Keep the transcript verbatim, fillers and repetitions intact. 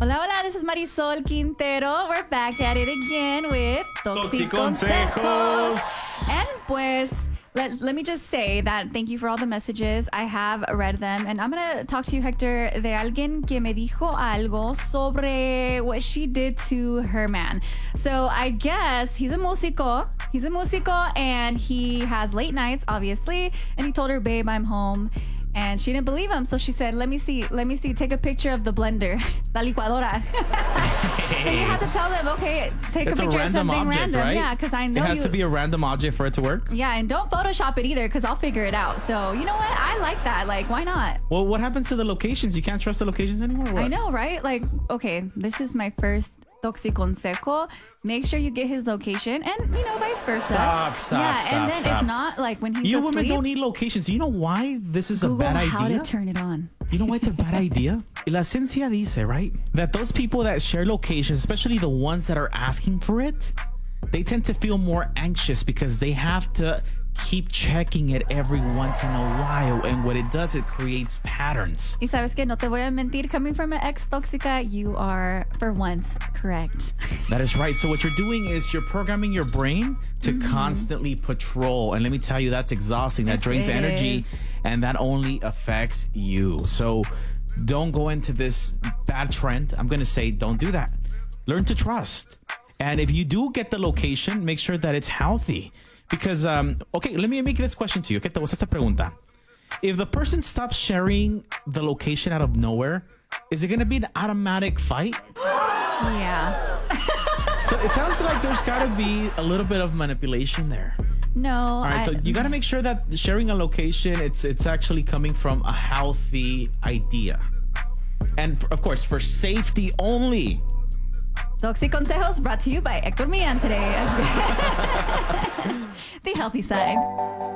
Hola, hola, this is Marisol Quintero. We're back at it again with Toxiconsejos. And pues, let, let me just say that thank you for all the messages. I have read them. And I'm going to talk to you, Hector, de alguien que me dijo algo sobre what she did to her man. So I guess he's a músico. He's a músico and he has late nights, obviously. And he told her, babe, I'm home. And she didn't believe him. So she said, let me see, let me see, take a picture of the blender, la licuadora. So you have to tell them, okay, take it's a picture a of something object, random. Right? Yeah, because I know it has you, to be a random object for it to work. Yeah, and don't Photoshop it either because I'll figure it out. So you know what? I like that. Like, why not? Well, what happens to the locations? You can't trust the locations anymore? Or what? I know, right? Like, okay, this is my first Toxiconsejo. Make sure you get his location and, you know, vice versa. Stop, stop, Yeah, stop, and then stop. if not, like when he's You asleep, women don't need locations. You know why this is Google a bad how idea? to turn it on. You know why it's a bad idea? La ciencia dice, right? That those people that share locations, especially the ones that are asking for it, they tend to feel more anxious because they have to keep checking it every once in a while. And what it does, it creates patterns. Y sabes que no te voy a mentir, coming from an ex-tóxica, you are, for once, correct. That is right. So what you're doing is you're programming your brain to mm-hmm. constantly patrol. And let me tell you, that's exhausting. That It drains is. energy. And that only affects you. So don't go into this bad trend. I'm going to say don't do that. Learn to trust. And if you do get the location, make sure that it's healthy. Because, um, okay, let me make this question to you. ¿Qué te gusta esta pregunta? If the person stops sharing the location out of nowhere, is it going to be an automatic fight? Yeah. So it sounds like there's got to be a little bit of manipulation there. No. All right, I, so you got to make sure that sharing a location, it's it's actually coming from a healthy idea. And for, of course, for safety only. Toxiconsejos brought to you by Hector Millán today. The healthy side.